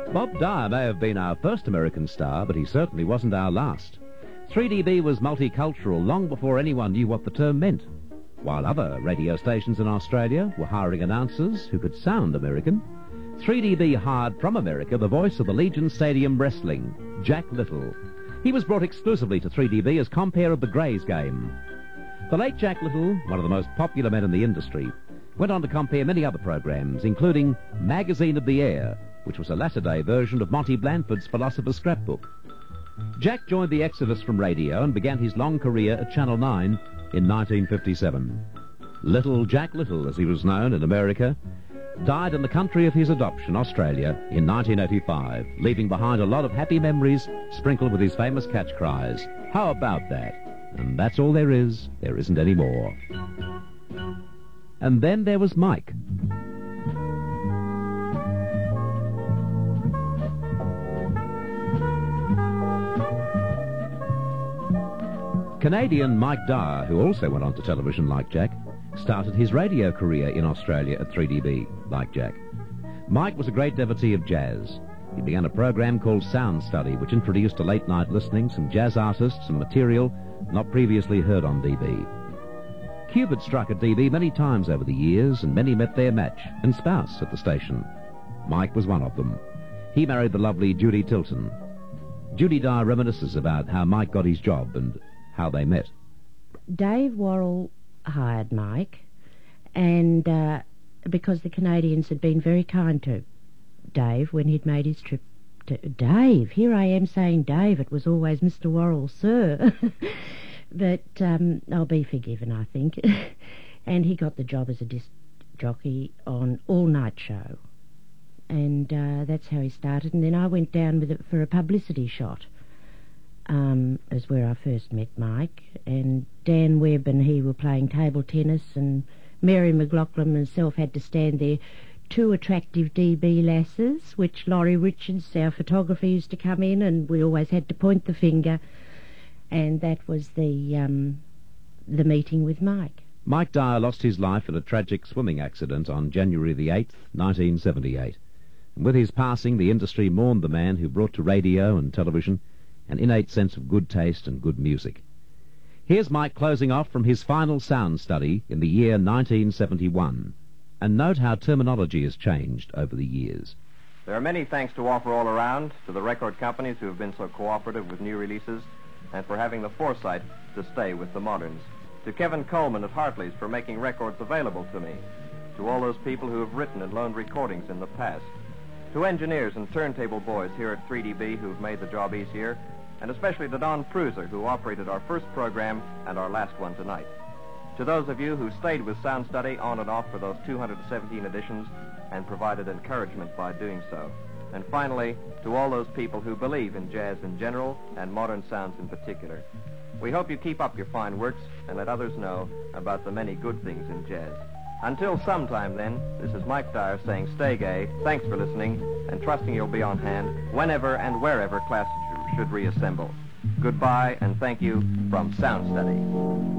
Bob Dyer may have been our first American star, but he certainly wasn't our last. 3DB was multicultural long before anyone knew what the term meant. While other radio stations in Australia were hiring announcers who could sound American, 3DB hired from America the voice of the Legion Stadium Wrestling, Jack Little. He was brought exclusively to 3DB as compere of the Greys game. The late Jack Little, one of the most popular men in the industry, went on to compere many other programs, including Magazine of the Air, which was a latter-day version of Monty Blandford's Philosopher's Scrapbook. Jack joined the exodus from radio and began his long career at Channel 9 in 1957. Little Jack Little, as he was known in America, died in the country of his adoption, Australia, in 1985, leaving behind a lot of happy memories sprinkled with his famous catch cries. How about that? And that's all there is. There isn't any more. And then there was Mike. Canadian Mike Dyer, who also went on to television like Jack, started his radio career in Australia at 3DB, like Jack. Mike was a great devotee of jazz. He began a program called Sound Study, which introduced to late-night listening some jazz artists and material not previously heard on DB. Cube had struck at DB many times over the years, and many met their match and spouse at the station. Mike was one of them. He married the lovely Judy Tilton. Judy Dyer reminisces about how Mike got his job and how they met. Dave Worrell hired Mike, and because the Canadians had been very kind to Dave when he'd made his trip to... Dave! Here I am saying Dave. It was always Mr. Worrell, sir. But I'll be forgiven, I think. And he got the job as a disc jockey on All Night Show. And that's how he started. And then I went down with it for a publicity shot. Is where I first met Mike, and Dan Webb and he were playing table tennis, and Mary McLaughlin and myself had to stand there, two attractive DB lasses, which Laurie Richards, our photographer, used to come in, and we always had to point the finger, and that was the meeting with Mike. Mike Dyer lost his life in a tragic swimming accident on January the 8th, 1978. And with his passing, the industry mourned the man who brought to radio and television an innate sense of good taste and good music. Here's Mike closing off from his final sound study in the year 1971. And note how terminology has changed over the years. There are many thanks to offer all around, to the record companies who have been so cooperative with new releases, and for having the foresight to stay with the moderns. To Kevin Coleman at Hartley's for making records available to me. To all those people who have written and loaned recordings in the past. To engineers and turntable boys here at 3DB who've made the job easier, and especially to Don Pruser, who operated our first program and our last one tonight. To those of you who stayed with Sound Study on and off for those 217 editions and provided encouragement by doing so. And finally, to all those people who believe in jazz in general and modern sounds in particular. We hope you keep up your fine works and let others know about the many good things in jazz. Until sometime then, this is Mike Dyer saying stay gay, thanks for listening, and trusting you'll be on hand whenever and wherever classes should reassemble. Goodbye and thank you from Sound Study.